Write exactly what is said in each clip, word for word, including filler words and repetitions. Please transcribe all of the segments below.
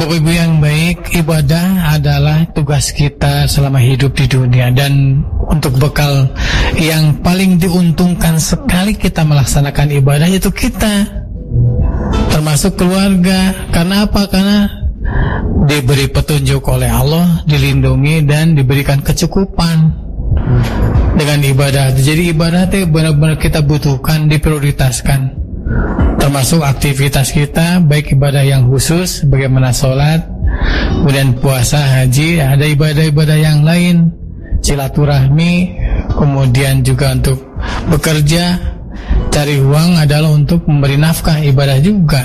Bapak Ibu yang baik, ibadah adalah tugas kita selama hidup di dunia, dan untuk bekal yang paling diuntungkan sekali kita melaksanakan ibadah itu kita, termasuk keluarga. Karena apa? Karena diberi petunjuk oleh Allah, dilindungi dan diberikan kecukupan dengan ibadah. Jadi ibadah itu benar-benar kita butuhkan, diprioritaskan, termasuk aktivitas kita, baik ibadah yang khusus bagaimana sholat, kemudian puasa, haji, ada ibadah-ibadah yang lain, silaturahmi, kemudian juga untuk bekerja, cari uang adalah untuk memberi nafkah, ibadah juga.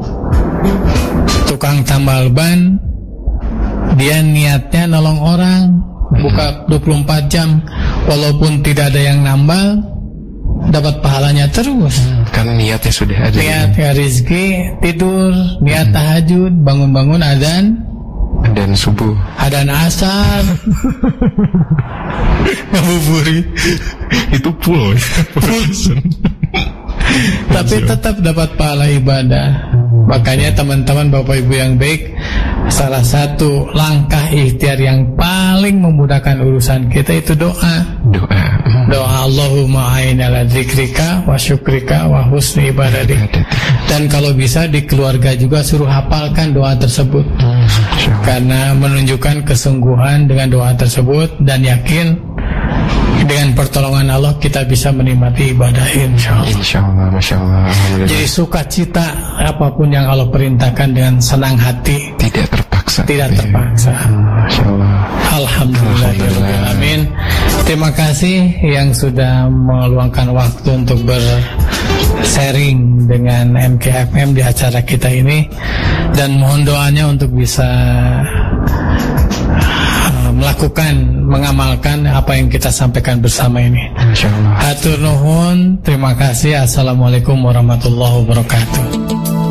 Tukang tambal ban, dia niatnya nolong orang, buka dua puluh empat jam, walaupun tidak ada yang nambal, dapat pahalanya terus. Hmm, karena niatnya sudah ada. Niat ya, rizki, tidur, niat hmm. tahajud, bangun-bangun adzan, dan subuh, adzan asar, ngabuburit, itu full. Tapi tetap dapat pahala ibadah. Makanya teman-teman Bapak Ibu yang baik, salah satu langkah ikhtiar yang paling memudahkan urusan kita itu doa. Doa. Doa Allahumma a'in ala dzikrika wa syukrika wa husni ibadatik. Dan kalau bisa di keluarga juga suruh hafalkan doa tersebut, karena menunjukkan kesungguhan dengan doa tersebut, dan yakin dengan pertolongan Allah kita bisa menikmati ibadah, insyaallah. Insyaallah, masyaallah. Jadi sukacita apapun yang Allah perintahkan dengan senang hati, tidak terpaksa. Tidak terpaksa. Masyaallah. Alhamdulillahirobbilalamin. Terima kasih yang sudah meluangkan waktu untuk bersharing dengan M K F M di acara kita ini, dan mohon doanya untuk bisa melakukan, mengamalkan apa yang kita sampaikan bersama ini. Insyaallah. Hatur nuhun, terima kasih. Assalamualaikum warahmatullahi wabarakatuh.